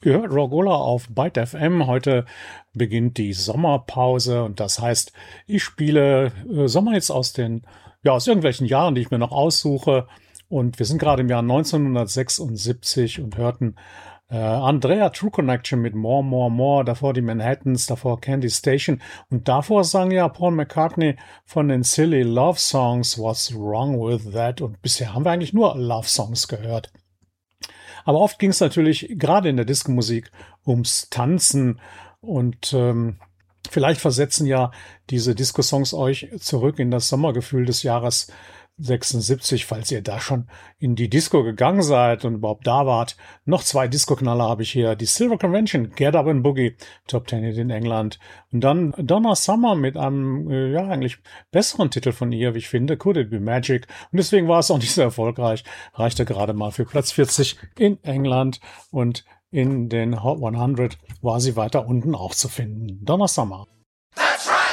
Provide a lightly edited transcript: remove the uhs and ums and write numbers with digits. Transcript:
gehört Rogola auf Byte FM. Heute beginnt die Sommerpause und das heißt, ich spiele Sommerhits aus irgendwelchen Jahren, die ich mir noch aussuche. Und wir sind gerade im Jahr 1976 und hörten Andrea True Connection mit More, More, More, davor die Manhattans, davor Candy Station und davor sang ja Paul McCartney von den Silly Love Songs What's Wrong With That, und bisher haben wir eigentlich nur Love Songs gehört. Aber oft ging es natürlich gerade in der Disco-Musik ums Tanzen und vielleicht versetzen ja diese Disco-Songs euch zurück in das Sommergefühl des Jahres 76, falls ihr da schon in die Disco gegangen seid und überhaupt da wart. Noch 2 Disco-Knaller habe ich hier. Die Silver Convention, Get Up and Boogie, Top 10 Hit in England. Und dann Donna Summer mit einem, eigentlich besseren Titel von ihr, wie ich finde, Could It Be Magic. Und deswegen war es auch nicht so erfolgreich. Reichte gerade mal für Platz 40 in England und in den Hot 100 war sie weiter unten auch zu finden. Donna Summer.